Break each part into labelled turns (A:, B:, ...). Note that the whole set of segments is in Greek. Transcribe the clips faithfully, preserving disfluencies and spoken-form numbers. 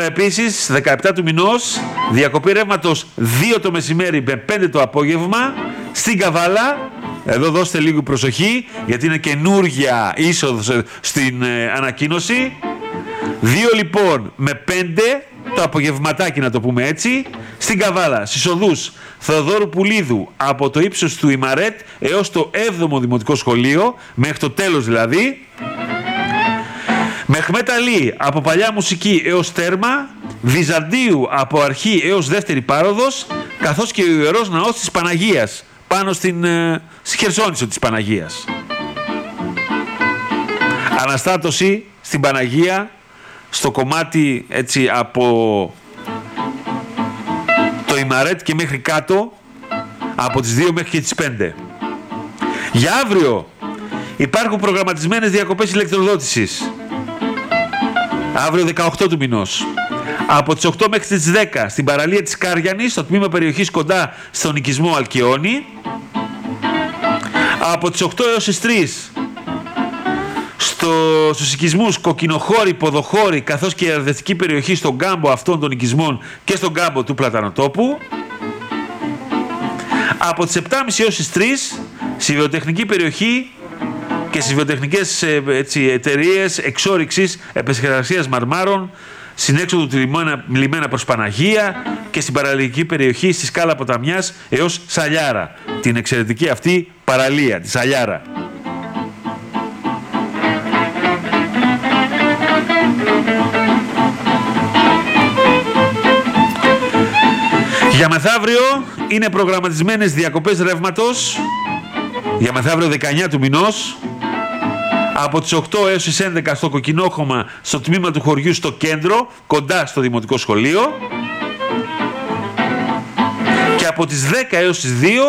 A: επίσης, δεκαεπτά του μηνός, διακοπή ρεύματος δύο το μεσημέρι με πέντε το απόγευμα στην Καβάλα. Εδώ δώστε λίγο προσοχή, γιατί είναι καινούργια είσοδος στην ε, ανακοίνωση. δύο λοιπόν με πέντε το απογευματάκι, να το πούμε έτσι, στην Καβάλα, στις οδούς Θεοδόρου Πουλίδου, από το ύψος του Ιμαρέτ έως το έβδομο Δημοτικό Σχολείο, μέχρι το τέλος δηλαδή. Μεχμέτ Αλή από Παλιά Μουσική έως Τέρμα, Βυζαντίου από Αρχή έως Δεύτερη Πάροδος, καθώς και ο Ιερός Ναός της Παναγίας, πάνω στην, ε, στη Χερσόνησο της Παναγίας. Αναστάτωση στην Παναγία, στο κομμάτι έτσι από το Ιμαρέτ και μέχρι κάτω, από τις δύο μέχρι και τις πέντε. Για αύριο υπάρχουν προγραμματισμένες διακοπές ηλεκτροδότησης. Αύριο δεκαοκτώ του μηνός, από τις οκτώ μέχρι τις δέκα στην παραλία της Κάριανης, στο τμήμα περιοχής κοντά στον οικισμό Αλκιόνι. Από τις οκτώ έως τις τρεις στο, στους οικισμούς Κοκκινοχώρη, Ποδοχώρη, καθώς και η ερευνητική περιοχή στον κάμπο αυτών των οικισμών και στον κάμπο του Πλατανοτόπου. Από τις επτά και μισή έως τις τρεις στη βιοτεχνική περιοχή και στις βιοτεχνικές εταιρείες εξόρυξης επεξεργασίας μαρμάρων, στην έξοδο του λιμένα, λιμένα προς Παναγία και στην παραλιακή περιοχή στη Σκάλα Ποταμιάς έως Σαλιάρα, την εξαιρετική αυτή παραλία, τη Σαλιάρα. Για μεθαύριο είναι προγραμματισμένες διακοπές ρεύματος, για μεθαύριο δεκαεννιά του μηνός, από τις οκτώ έως τις έντεκα στο Κοκκινόχωμα, στο τμήμα του χωριού στο κέντρο, κοντά στο Δημοτικό Σχολείο, και από τις δέκα έως τις δύο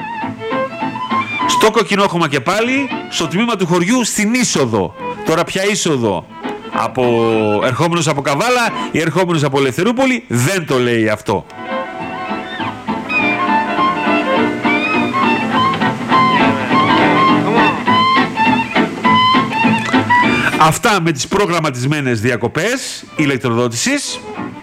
A: στο Κοκκινόχωμα και πάλι, στο τμήμα του χωριού στην είσοδο. Τώρα πια είσοδο, από ερχόμενος από Καβάλα ή ερχόμενος από Ελευθερούπολη, δεν το λέει αυτό. Αυτά με τις προγραμματισμένες διακοπές ηλεκτροδότησης.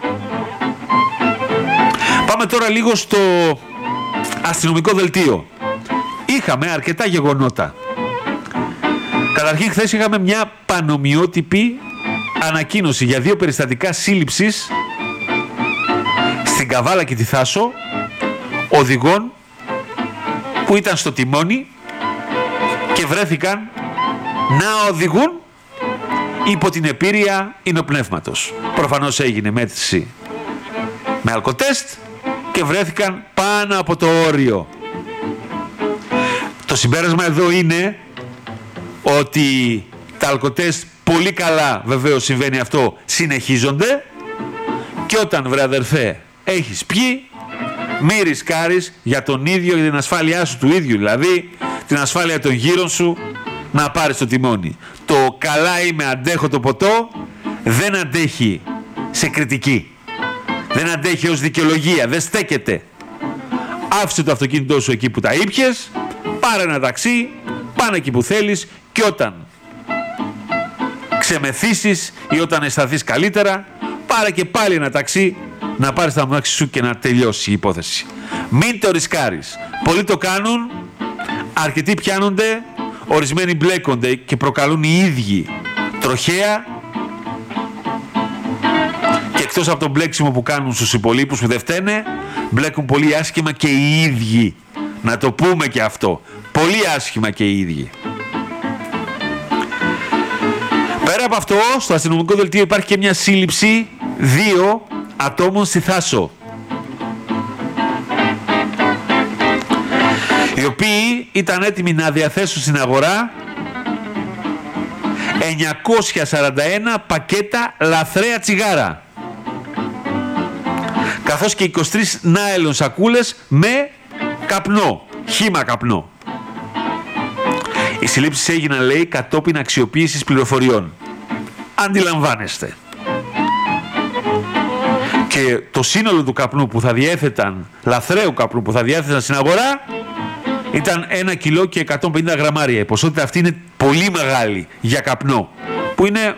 A: Πάμε τώρα λίγο στο αστυνομικό δελτίο. Είχαμε αρκετά γεγονότα. Καταρχήν, χθες είχαμε μια πανομοιότυπη ανακοίνωση για δύο περιστατικά σύλληψης στην Καβάλα και τη Θάσο οδηγών που ήταν στο τιμόνι και βρέθηκαν να οδηγούν υπό την επίρρεια υνοπνεύματος. Προφανώς έγινε μέτρηση με αλκοτέστ και βρέθηκαν πάνω από το όριο. Το συμπέρασμα εδώ είναι ότι τα αλκοτέστ, πολύ καλά βεβαίως συμβαίνει αυτό, συνεχίζονται, και όταν, βρε αδερφέ, έχεις πιει, μη ρισκάρεις για τον ίδιο, για την ασφάλειά σου του ίδιου, δηλαδή την ασφάλεια των γύρων σου, να πάρεις το τιμόνι. Το καλά είμαι, αντέχω το ποτό, δεν αντέχει σε κριτική. Δεν αντέχει ως δικαιολογία, δεν στέκεται. Άφησε το αυτοκίνητό σου εκεί που τα ήπιες, πάρε ένα ταξί, πάνε εκεί που θέλεις, και όταν ξεμεθύσεις ή όταν αισθανθείς καλύτερα, πάρε και πάλι ένα ταξί να πάρεις τα αμάξι σου και να τελειώσει η υπόθεση. Μην το ρισκάρεις. Πολλοί το κάνουν, αρκετοί πιάνονται, ορισμένοι μπλέκονται και προκαλούν οι ίδιοι τροχαία, και εκτός από το μπλέξιμο που κάνουν στους υπολείπους που δεν φταίνε, μπλέκουν πολύ άσχημα και οι ίδιοι. Να το πούμε και αυτό. Πολύ άσχημα και οι ίδιοι. Πέρα από αυτό, στο αστυνομικό δελτίο υπάρχει και μια σύλληψη δύο ατόμων στη Θάσο, οι οποίοι ήταν έτοιμοι να διαθέσουν στην αγορά εννιακόσια σαράντα ένα πακέτα λαθρέα τσιγάρα, καθώς και είκοσι τρεις νάιλον σακούλες με καπνό, χύμα καπνό. Οι συλλήψεις έγιναν, λέει, κατόπιν αξιοποίησης πληροφοριών. Αντιλαμβάνεστε. Και το σύνολο του καπνού που θα διέθεταν, λαθρέου καπνού που θα διέθεταν στην αγορά, ήταν ένα κιλό και εκατόν πενήντα γραμμάρια. Η ποσότητα αυτή είναι πολύ μεγάλη για καπνό, που είναι